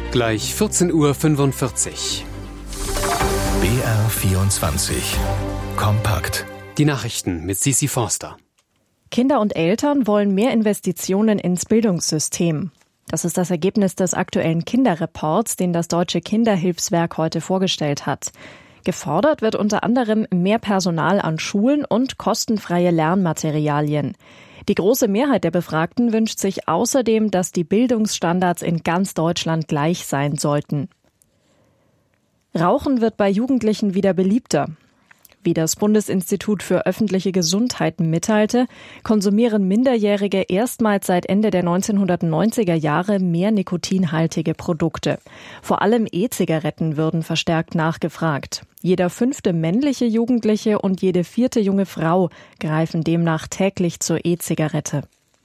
Gleich 14:45 Uhr. BR24 Kompakt. Die Nachrichten mit Sisi Forster. Kinder und Eltern wollen mehr Investitionen ins Bildungssystem. Das ist das Ergebnis des aktuellen Kinderreports, den das Deutsche Kinderhilfswerk heute vorgestellt hat. Gefordert wird unter anderem mehr Personal an Schulen und kostenfreie Lernmaterialien. Die große Mehrheit der Befragten wünscht sich außerdem, dass die Bildungsstandards in ganz Deutschland gleich sein sollten. Rauchen wird bei Jugendlichen wieder beliebter. Wie das Bundesinstitut für öffentliche Gesundheit mitteilte, konsumieren Minderjährige erstmals seit Ende der 1990er Jahre mehr nikotinhaltige Produkte. Vor allem E-Zigaretten würden verstärkt nachgefragt. Jeder 5. männliche Jugendliche und jede 4. junge Frau greifen demnach täglich zur E-Zigarette.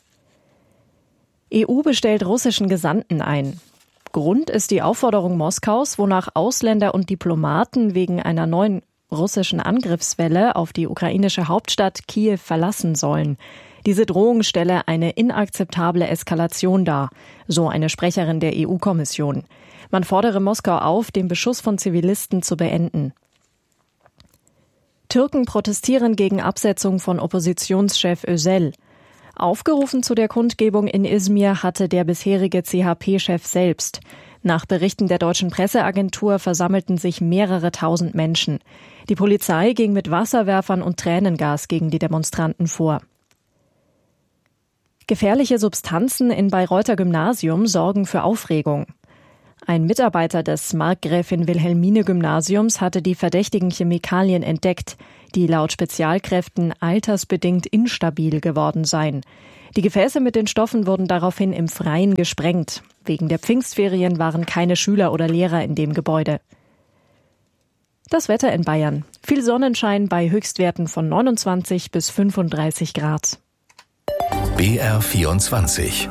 EU bestellt russischen Gesandten ein. Grund ist die Aufforderung Moskaus, wonach Ausländer und Diplomaten wegen einer neuen russischen Angriffswelle auf die ukrainische Hauptstadt Kiew verlassen sollen. Diese Drohung stelle eine inakzeptable Eskalation dar, so eine Sprecherin der EU-Kommission. Man fordere Moskau auf, den Beschuss von Zivilisten zu beenden. Türken protestieren gegen Absetzung von Oppositionschef Özel. Aufgerufen zu der Kundgebung in Izmir hatte der bisherige CHP-Chef selbst. Nach Berichten der deutschen Presseagentur versammelten sich mehrere tausend Menschen. Die Polizei ging mit Wasserwerfern und Tränengas gegen die Demonstranten vor. Gefährliche Substanzen in Bayreuther Gymnasium sorgen für Aufregung. Ein Mitarbeiter des Markgräfin-Wilhelmine-Gymnasiums hatte die verdächtigen Chemikalien entdeckt, die laut Spezialkräften altersbedingt instabil geworden seien. Die Gefäße mit den Stoffen wurden daraufhin im Freien gesprengt. Wegen der Pfingstferien waren keine Schüler oder Lehrer in dem Gebäude. Das Wetter in Bayern. Viel Sonnenschein bei Höchstwerten von 29 bis 35 Grad. BR24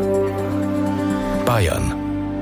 Bayern.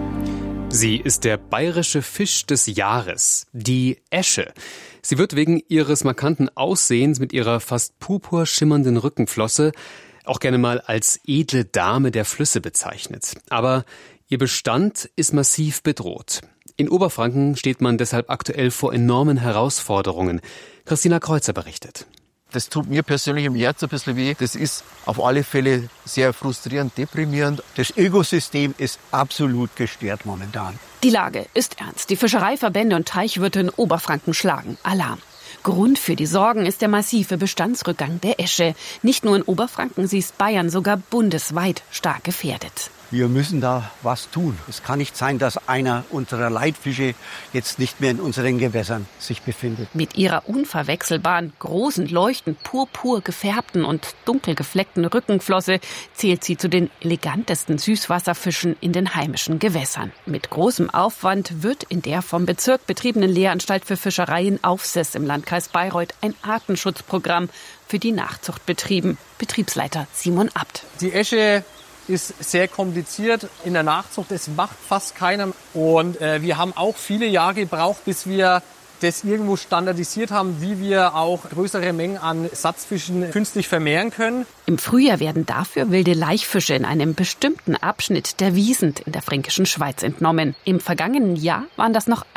Sie ist der bayerische Fisch des Jahres, die Esche. Sie wird wegen ihres markanten Aussehens mit ihrer fast purpur schimmernden Rückenflosse auch gerne mal als edle Dame der Flüsse bezeichnet. Aber ihr Bestand ist massiv bedroht. In Oberfranken steht man deshalb aktuell vor enormen Herausforderungen. Christina Kreuzer berichtet. Das tut mir persönlich im Herz ein bisschen weh. Das ist auf alle Fälle sehr frustrierend, deprimierend. Das Ökosystem ist absolut gestört momentan. Die Lage ist ernst. Die Fischereiverbände und Teichwirte in Oberfranken schlagen Alarm. Grund für die Sorgen ist der massive Bestandsrückgang der Esche. Nicht nur in Oberfranken, sie ist Bayern sogar bundesweit stark gefährdet. Wir müssen da was tun. Es kann nicht sein, dass einer unserer Leitfische jetzt nicht mehr in unseren Gewässern sich befindet. Mit ihrer unverwechselbaren, großen, leuchtend purpur gefärbten und dunkel gefleckten Rückenflosse zählt sie zu den elegantesten Süßwasserfischen in den heimischen Gewässern. Mit großem Aufwand wird in der vom Bezirk betriebenen Lehranstalt für Fischerei in Aufseß im Landkreis Bayreuth ein Artenschutzprogramm für die Nachzucht betrieben. Betriebsleiter Simon Abt. Die Esche ist sehr kompliziert in der Nachzucht. Es macht fast keiner. Und wir haben auch viele Jahre gebraucht, bis wir das irgendwo standardisiert haben, wie wir auch größere Mengen an Satzfischen künstlich vermehren können. Im Frühjahr werden dafür wilde Laichfische in einem bestimmten Abschnitt der Wiesent in der fränkischen Schweiz entnommen. Im vergangenen Jahr waren das noch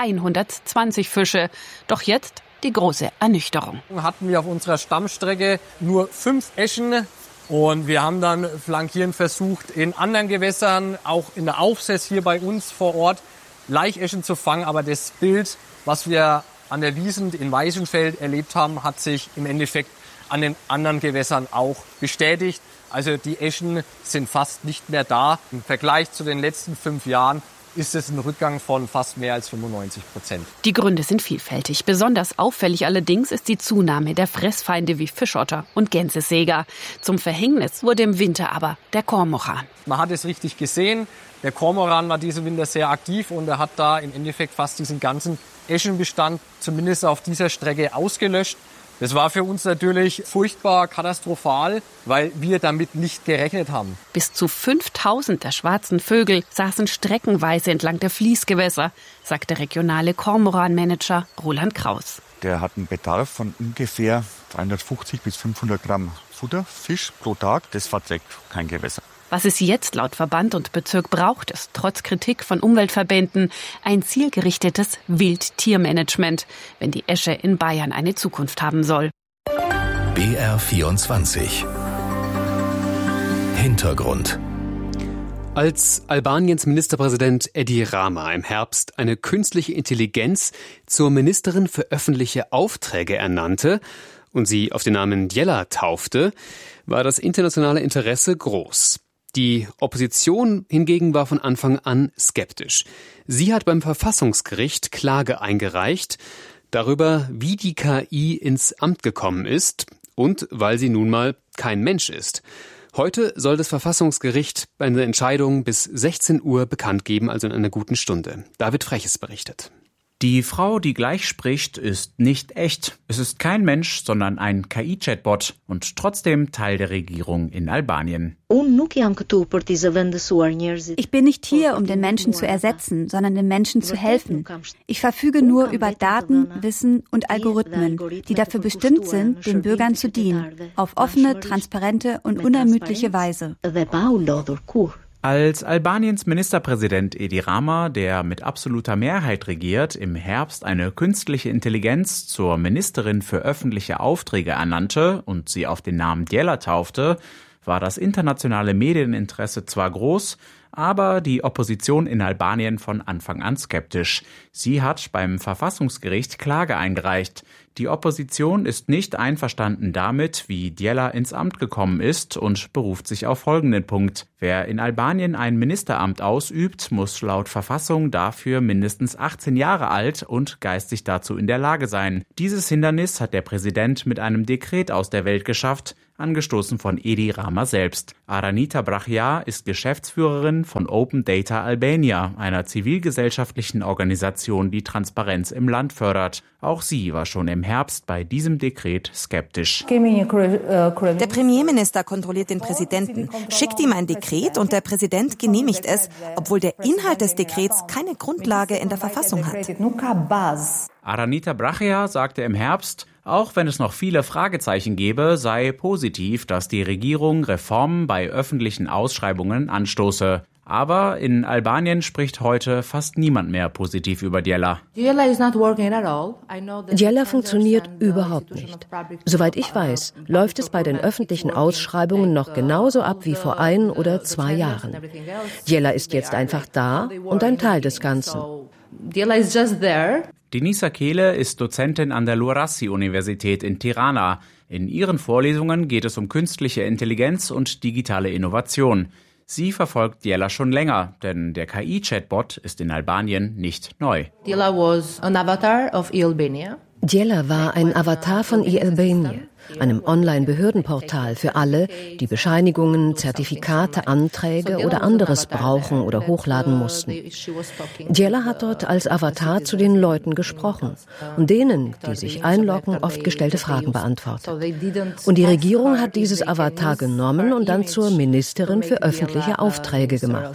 120 Fische. Doch jetzt die große Ernüchterung. Hatten wir auf unserer Stammstrecke nur 5 Eschen. Und wir haben dann flankierend versucht, in anderen Gewässern, auch in der Aufseß hier bei uns vor Ort, Laicheschen zu fangen. Aber das Bild, was wir an der Wiesent in Weißenfeld erlebt haben, hat sich im Endeffekt an den anderen Gewässern auch bestätigt. Also die Eschen sind fast nicht mehr da. Im Vergleich zu den letzten 5 Jahren ist es ein Rückgang von fast mehr als 95%. Die Gründe sind vielfältig. Besonders auffällig allerdings ist die Zunahme der Fressfeinde wie Fischotter und Gänsesäger. Zum Verhängnis wurde im Winter aber der Kormoran. Man hat es richtig gesehen. Der Kormoran war diesen Winter sehr aktiv und er hat da im Endeffekt fast diesen ganzen Eschenbestand zumindest auf dieser Strecke ausgelöscht. Das war für uns natürlich furchtbar katastrophal, weil wir damit nicht gerechnet haben. Bis zu 5000 der schwarzen Vögel saßen streckenweise entlang der Fließgewässer, sagt der regionale Kormoran-Manager Roland Kraus. Der hat einen Bedarf von ungefähr 350 bis 500 Gramm Futterfisch pro Tag. Das verträgt kein Gewässer. Was es jetzt laut Verband und Bezirk braucht, ist trotz Kritik von Umweltverbänden ein zielgerichtetes Wildtiermanagement, wenn die Esche in Bayern eine Zukunft haben soll. BR24 Hintergrund. Als Albaniens Ministerpräsident Edi Rama im Herbst eine künstliche Intelligenz zur Ministerin für öffentliche Aufträge ernannte und sie auf den Namen Djela taufte, war das internationale Interesse groß. Die Opposition hingegen war von Anfang an skeptisch. Sie hat beim Verfassungsgericht Klage eingereicht darüber, wie die KI ins Amt gekommen ist und weil sie nun mal kein Mensch ist. Heute soll das Verfassungsgericht eine Entscheidung bis 16 Uhr bekannt geben, also in einer guten Stunde. David Freches berichtet. Die Frau, die gleich spricht, ist nicht echt. Es ist kein Mensch, sondern ein KI-Chatbot und trotzdem Teil der Regierung in Albanien. Ich bin nicht hier, um den Menschen zu ersetzen, sondern den Menschen zu helfen. Ich verfüge nur über Daten, Wissen und Algorithmen, die dafür bestimmt sind, den Bürgern zu dienen, auf offene, transparente und unermüdliche Weise. Als Albaniens Ministerpräsident Edi Rama, der mit absoluter Mehrheit regiert, im Herbst eine künstliche Intelligenz zur Ministerin für öffentliche Aufträge ernannte und sie auf den Namen Djela taufte, war das internationale Medieninteresse zwar groß, aber die Opposition in Albanien von Anfang an skeptisch. Sie hat beim Verfassungsgericht Klage eingereicht. Die Opposition ist nicht einverstanden damit, wie Djela ins Amt gekommen ist und beruft sich auf folgenden Punkt. Wer in Albanien ein Ministeramt ausübt, muss laut Verfassung dafür mindestens 18 Jahre alt und geistig dazu in der Lage sein. Dieses Hindernis hat der Präsident mit einem Dekret aus der Welt geschafft, angestoßen von Edi Rama selbst. Aranita Brachia ist Geschäftsführerin von Open Data Albania, einer zivilgesellschaftlichen Organisation, die Transparenz im Land fördert. Auch sie war schon im Herbst bei diesem Dekret skeptisch. Der Premierminister kontrolliert den Präsidenten, schickt ihm ein Dekret und der Präsident genehmigt es, obwohl der Inhalt des Dekrets keine Grundlage in der Verfassung hat. Aranita Brachia sagte im Herbst, auch wenn es noch viele Fragezeichen gebe, sei positiv, dass die Regierung Reformen bei öffentlichen Ausschreibungen anstoße. Aber in Albanien spricht heute fast niemand mehr positiv über Djela. Djela funktioniert überhaupt nicht. Soweit ich weiß, läuft es bei den öffentlichen Ausschreibungen noch genauso ab wie vor 1 oder 2 Jahren. Djela ist jetzt einfach da und ein Teil des Ganzen. Denisa Kehle ist Dozentin an der Luarasi-Universität in Tirana. In ihren Vorlesungen geht es um künstliche Intelligenz und digitale Innovation. Sie verfolgt Djela schon länger, denn der KI-Chatbot ist in Albanien nicht neu. Djela war ein Avatar von eAlbania, einem Online-Behördenportal für alle, die Bescheinigungen, Zertifikate, Anträge oder anderes brauchen oder hochladen mussten. Djela hat dort als Avatar zu den Leuten gesprochen und denen, die sich einloggen, oft gestellte Fragen beantwortet. Und die Regierung hat dieses Avatar genommen und dann zur Ministerin für öffentliche Aufträge gemacht.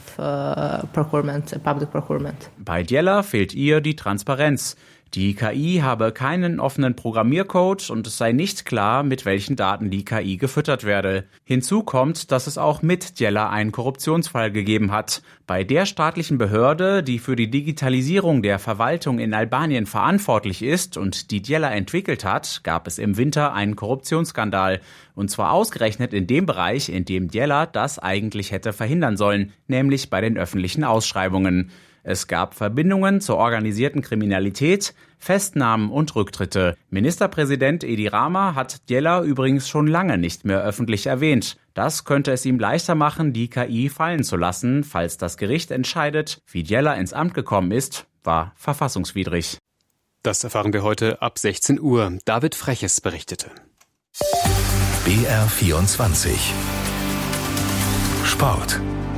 Bei Djela fehlt ihr die Transparenz. Die KI habe keinen offenen Programmiercode und es sei nicht klar, mit welchen Daten die KI gefüttert werde. Hinzu kommt, dass es auch mit Djela einen Korruptionsfall gegeben hat. Bei der staatlichen Behörde, die für die Digitalisierung der Verwaltung in Albanien verantwortlich ist und die Djela entwickelt hat, gab es im Winter einen Korruptionsskandal. Und zwar ausgerechnet in dem Bereich, in dem Djela das eigentlich hätte verhindern sollen, nämlich bei den öffentlichen Ausschreibungen. Es gab Verbindungen zur organisierten Kriminalität, Festnahmen und Rücktritte. Ministerpräsident Edi Rama hat Djela übrigens schon lange nicht mehr öffentlich erwähnt. Das könnte es ihm leichter machen, die KI fallen zu lassen, falls das Gericht entscheidet, wie Djela ins Amt gekommen ist, war verfassungswidrig. Das erfahren wir heute ab 16 Uhr. David Freches berichtete. BR24 Sport.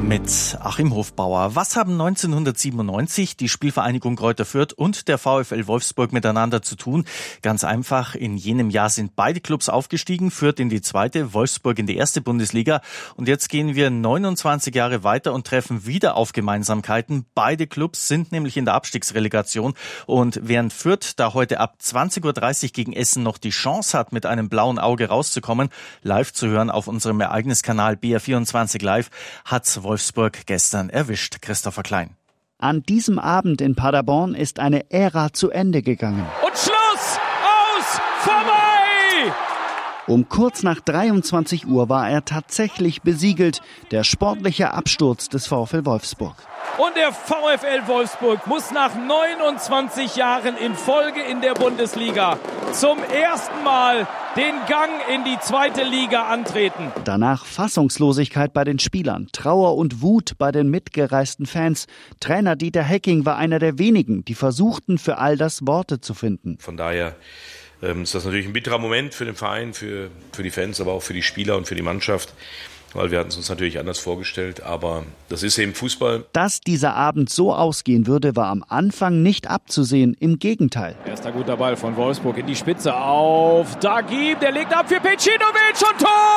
Mit Achim Hofbauer. Was haben 1997 die Spielvereinigung Greuther Fürth und der VfL Wolfsburg miteinander zu tun? Ganz einfach, in jenem Jahr sind beide Clubs aufgestiegen, Fürth in die 2., Wolfsburg in die 1. Bundesliga. Und jetzt gehen wir 29 Jahre weiter und treffen wieder auf Gemeinsamkeiten. Beide Clubs sind nämlich in der Abstiegsrelegation. Und während Fürth da heute ab 20.30 Uhr gegen Essen noch die Chance hat, mit einem blauen Auge rauszukommen, live zu hören auf unserem Ereigniskanal BR24 Live, hat's Wolfsburg gestern erwischt. Christopher Klein. An diesem Abend in Paderborn ist eine Ära zu Ende gegangen. Und Schluss! Aus! Vorbei! Um kurz nach 23 Uhr war er tatsächlich besiegelt. Der sportliche Absturz des VfL Wolfsburg. Und der VfL Wolfsburg muss nach 29 Jahren in Folge in der Bundesliga zum ersten Mal den Gang in die 2. Liga antreten. Danach Fassungslosigkeit bei den Spielern, Trauer und Wut bei den mitgereisten Fans. Trainer Dieter Hecking war einer der wenigen, die versuchten, für all das Worte zu finden. Von daher ist das natürlich ein bitterer Moment für den Verein, für die Fans, aber auch für die Spieler und für die Mannschaft. Weil wir hatten es uns natürlich anders vorgestellt, aber das ist eben Fußball. Dass dieser Abend so ausgehen würde, war am Anfang nicht abzusehen. Im Gegenteil. Erster guter Ball von Wolfsburg in die Spitze auf Dagib. Der legt ab für Pecinovic und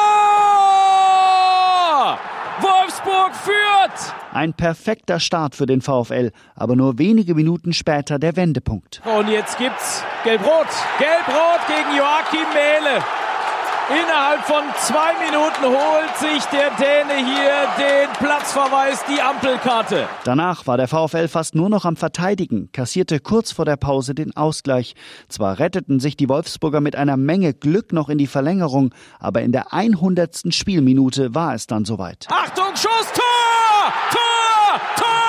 Tor! Wolfsburg führt! Ein perfekter Start für den VfL, aber nur wenige Minuten später der Wendepunkt. Und jetzt gibt's Gelb-Rot. Gelb-Rot gegen Joachim Mähle. Innerhalb von 2 Minuten holt sich der Däne hier den Platzverweis, die Ampelkarte. Danach war der VfL fast nur noch am Verteidigen, kassierte kurz vor der Pause den Ausgleich. Zwar retteten sich die Wolfsburger mit einer Menge Glück noch in die Verlängerung, aber in der 100. Spielminute war es dann soweit. Achtung, Schuss, Tor! Tor!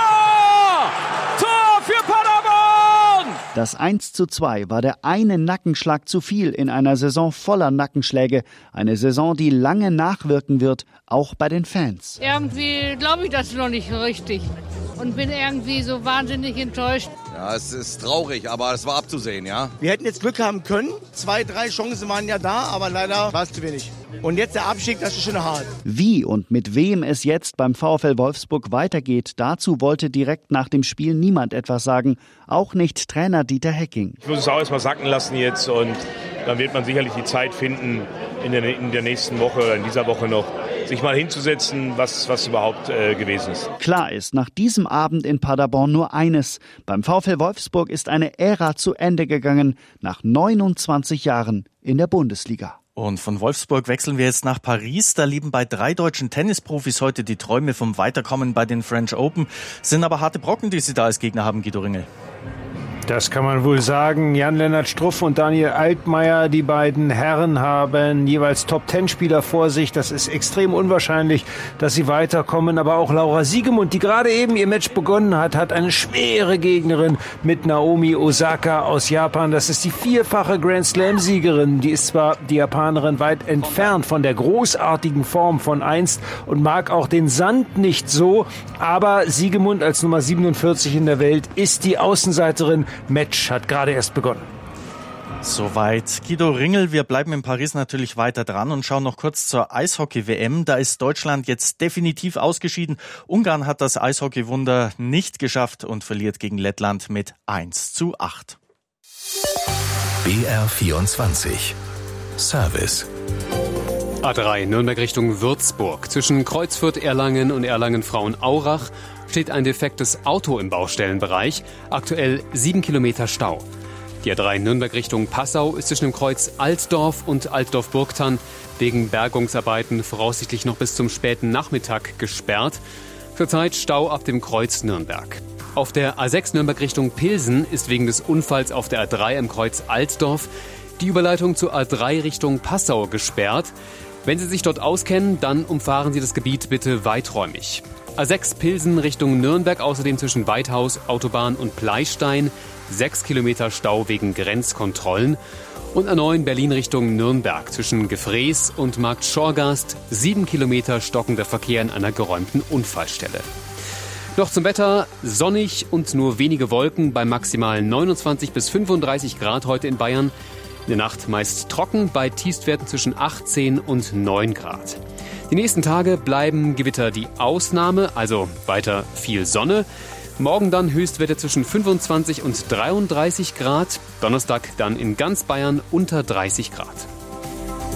Tor! Tor für Paderborn! Das 1:2 war der eine Nackenschlag zu viel in einer Saison voller Nackenschläge. Eine Saison, die lange nachwirken wird, auch bei den Fans. Irgendwie glaube ich das noch nicht richtig und bin irgendwie so wahnsinnig enttäuscht. Ja, es ist traurig, aber es war abzusehen, ja. Wir hätten jetzt Glück haben können. 2, 3 Chancen waren ja da, aber leider war es zu wenig. Und jetzt der Abstieg, das ist schon hart. Wie und mit wem es jetzt beim VfL Wolfsburg weitergeht, dazu wollte direkt nach dem Spiel niemand etwas sagen. Auch nicht Trainer Dieter Hecking. Ich muss es auch erstmal sacken lassen jetzt und dann wird man sicherlich die Zeit finden, in der nächsten Woche oder in dieser Woche noch, sich mal hinzusetzen, was überhaupt gewesen ist. Klar ist nach diesem Abend in Paderborn nur eines. Beim VfL Wolfsburg ist eine Ära zu Ende gegangen, nach 29 Jahren in der Bundesliga. Und von Wolfsburg wechseln wir jetzt nach Paris. Da leben bei 3 deutschen Tennisprofis heute die Träume vom Weiterkommen bei den French Open. Sind aber harte Brocken, die sie da als Gegner haben, Guido Ringel. Das kann man wohl sagen. Jan-Lennart Struff und Daniel Altmaier, die beiden Herren, haben jeweils Top-10-Spieler vor sich. Das ist extrem unwahrscheinlich, dass sie weiterkommen. Aber auch Laura Siegemund, die gerade eben ihr Match begonnen hat, hat eine schwere Gegnerin mit Naomi Osaka aus Japan. Das ist die 4-fache Grand-Slam-Siegerin. Die ist zwar die Japanerin weit entfernt von der großartigen Form von einst und mag auch den Sand nicht so. Aber Siegemund als Nummer 47 in der Welt ist die Außenseiterin. Match hat gerade erst begonnen. Soweit Guido Ringel. Wir bleiben in Paris natürlich weiter dran und schauen noch kurz zur Eishockey-WM. Da ist Deutschland jetzt definitiv ausgeschieden. Ungarn hat das Eishockey-Wunder nicht geschafft und verliert gegen Lettland mit 1:8. BR24 Service. A3 Nürnberg Richtung Würzburg. Zwischen Kreuzfürth-Erlangen und Erlangen-Frauenaurach steht ein defektes Auto im Baustellenbereich. Aktuell 7 Kilometer Stau. Die A3 Nürnberg Richtung Passau ist zwischen dem Kreuz Altdorf und Altdorf-Burgthann wegen Bergungsarbeiten voraussichtlich noch bis zum späten Nachmittag gesperrt. Zurzeit Stau ab dem Kreuz Nürnberg. Auf der A6 Nürnberg Richtung Pilsen ist wegen des Unfalls auf der A3 im Kreuz Altdorf die Überleitung zur A3 Richtung Passau gesperrt. Wenn Sie sich dort auskennen, dann umfahren Sie das Gebiet bitte weiträumig. A6 Pilsen Richtung Nürnberg, außerdem zwischen Weithaus, Autobahn und Pleistein 6 Kilometer Stau wegen Grenzkontrollen. Und A9 Berlin Richtung Nürnberg zwischen Gefrees und Markt Schorgast 7 Kilometer stockender Verkehr an einer geräumten Unfallstelle. Noch zum Wetter: sonnig und nur wenige Wolken bei maximal 29 bis 35 Grad heute in Bayern. In der Nacht meist trocken bei Tiefstwerten zwischen 18 und 9 Grad. Die nächsten Tage bleiben Gewitter die Ausnahme, also weiter viel Sonne. Morgen dann Höchstwerte zwischen 25 und 33 Grad. Donnerstag dann in ganz Bayern unter 30 Grad.